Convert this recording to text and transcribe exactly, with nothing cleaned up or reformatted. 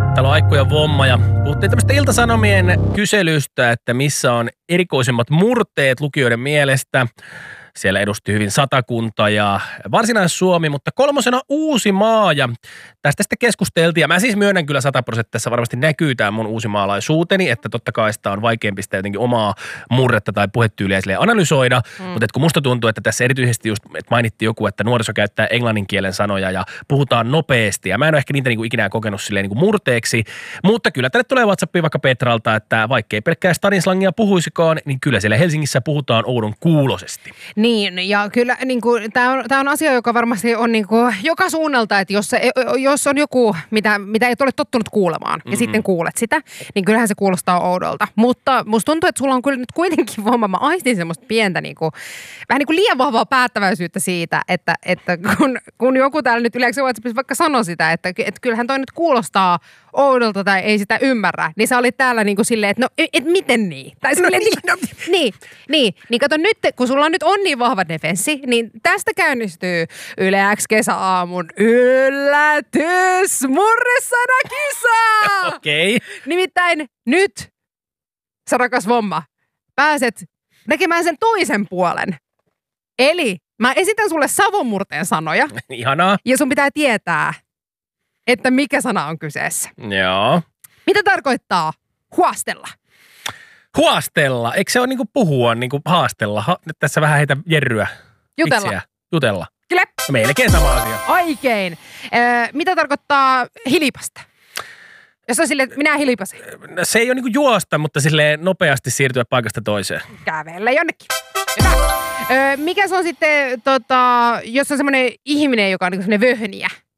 Täällä on Aikku ja Vomma ja puhuttiin tämmöistä Ilta-Sanomien kyselystä, että missä on erikoisimmat murteet lukijoiden mielestä. Siellä edusti hyvin Satakunta ja Varsinais-Suomi, mutta kolmosena Uusimaa ja tästä sitten keskusteltiin. Ja mä siis myönnän kyllä sataprosenttia, varmasti näkyy tämä mun uusimaalaisuuteni, että totta kai sitä on vaikeampi sitä jotenkin omaa murretta tai puhetyyliä analysoida. Mm. Mutta kun musta tuntuu, että tässä erityisesti just että mainittiin joku, että nuoriso käyttää englannin kielen sanoja ja puhutaan nopeasti. Ja mä en ole ehkä niitä niin kuin ikinä kokenut silleen niin kuin murteeksi. Mutta kyllä tänne tulee WhatsAppiin vaikka Petralta, että vaikka ei pelkkää stadinslangia puhuisikaan, niin kyllä siellä Helsingissä puhutaan oudon kuulosesti. Niin, ja kyllä niin kuin, tämä on, on asia, joka varmasti on niin kuin, joka suunnalta, että jos, se, jos on joku, mitä, mitä et ole tottunut kuulemaan, mm-hmm. ja sitten kuulet sitä, niin kyllähän se kuulostaa oudolta. Mutta musta tuntuu, että sulla on kyllä nyt kuitenkin vamma, mä aistin semmoista pientä, niin kuin, vähän niin kuin liian vahvaa päättäväisyyttä siitä, että, että kun, kun joku täällä nyt yleensä WhatsAppissa vaikka sanoi sitä, että, että kyllähän toi nyt kuulostaa oudolta tai ei sitä ymmärrä, niin sä olit täällä niin kuin silleen, että no, et miten niin? Tai silleen, no, niin, niin, niin, niin kato nyt, kun sulla on nyt on niin vahva defenssi, niin tästä käynnistyy Yle X kesäaamun yllätys murresanakisa! Okei. Okay. Nimittäin nyt, sä rakas Vomma, pääset näkemään sen toisen puolen. Eli mä esitän sulle savonmurteen sanoja. Ihanaa. Ja sun pitää tietää, että mikä sana on kyseessä. Joo. Mitä tarkoittaa huostella? Huostella. Eikö se ole niinku puhua, niinku haastella? Ha- nyt tässä vähän heitä jerryä. Jutella. Itsiä. Jutella. Kyllä. Melkein sama asia. Oikein. Ö, mitä tarkoittaa hilipasta? Jos on silleen, että minä hilipasin. Se ei ole niinku juosta, mutta silleen nopeasti siirtyä paikasta toiseen. Kävellä jonnekin. Hyvä. Ö, mikä se on sitten, tota, jos on semmoinen ihminen, joka on niinku semmoinen vöhniä?